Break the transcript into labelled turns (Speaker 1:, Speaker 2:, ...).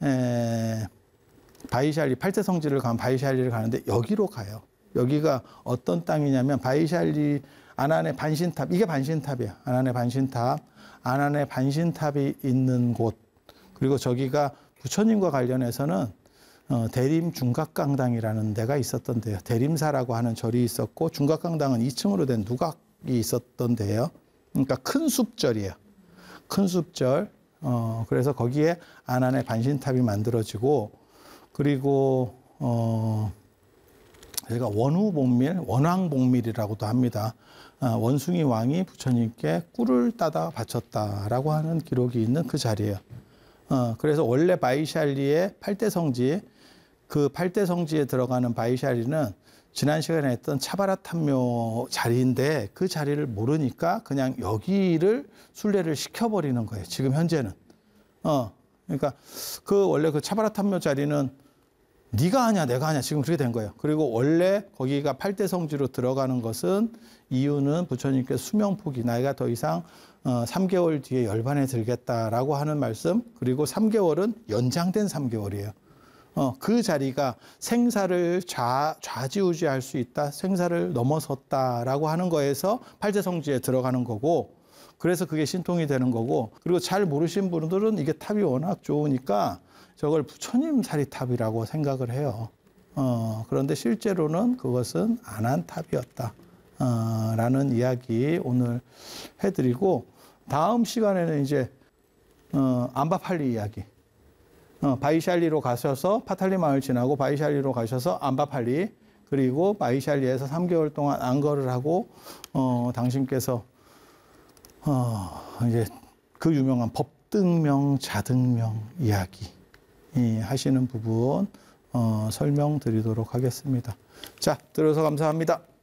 Speaker 1: 바이샬리, 8대 성지를 가면 바이샬리를 가는데 여기로 가요. 여기가 어떤 땅이냐면 바이샬리 아난의 반신탑, 이게 반신탑이야. 아난의 반신탑, 아난의 반신탑이 있는 곳. 그리고 저기가 부처님과 관련해서는 대림 중각강당이라는 데가 있었던 데요. 대림사라고 하는 절이 있었고 중각강당은 2층으로 된 누각이 있었던 데요. 그러니까 큰 숲절이에요. 큰 숲절. 그래서 거기에 아난의 반신탑이 만들어지고, 그리고 저희가 원후복밀, 원왕복밀이라고도 합니다. 원숭이 왕이 부처님께 꿀을 따다 바쳤다라고 하는 기록이 있는 그 자리예요. 그래서 원래 바이샬리의 8대 성지, 그 8대 성지에 들어가는 바이샬리는 지난 시간에 했던 차바라탐묘 자리인데 그 자리를 모르니까 그냥 여기를 순례를 시켜버리는 거예요. 지금 현재는. 그러니까 그 원래 그 차바라탐묘 자리는 네가 하냐 내가 하냐 지금 그렇게 된 거예요. 그리고 원래 거기가 8대 성지로 들어가는 것은 이유는 부처님께서 수명포기, 나이가 더 이상 3개월 뒤에 열반에 들겠다라고 하는 말씀, 그리고 3개월은 연장된 3개월이에요. 그 자리가 생사를 좌지우지할 수 있다, 생사를 넘어섰다라고 하는 거에서 8대 성지에 들어가는 거고, 그래서 그게 신통이 되는 거고, 그리고 잘 모르신 분들은 이게 탑이 워낙 좋으니까 저걸 부처님 사리탑이라고 생각을 해요. 그런데 실제로는 그것은 아난탑이었다. 라는 이야기 오늘 해드리고, 다음 시간에는 이제 암바팔리 이야기. 바이샬리로 가셔서 파탈리 마을 지나고 바이샬리로 가셔서 암바팔리, 그리고 바이샬리에서 3개월 동안 안거를 하고 당신께서 이제 그 유명한 법등명, 자등명 이야기 하시는 부분 설명드리도록 하겠습니다. 자, 들어서 감사합니다.